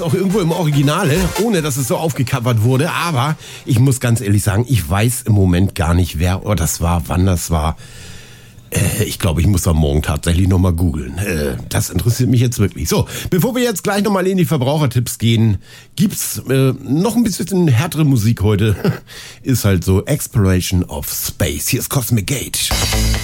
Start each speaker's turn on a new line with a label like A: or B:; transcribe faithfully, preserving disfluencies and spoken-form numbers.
A: Auch irgendwo im Originale, ohne dass es so aufgecovert wurde. Aber ich muss ganz ehrlich sagen, ich weiß im Moment gar nicht, wer oh, das war, wann das war. Äh, ich glaube, ich muss am Morgen tatsächlich nochmal googeln. Äh, das interessiert mich jetzt wirklich. So, bevor wir jetzt gleich nochmal in die Verbrauchertipps gehen, gibt's äh, noch ein bisschen härtere Musik heute. Ist halt so Exploration of Space. Hier ist Cosmic Gate.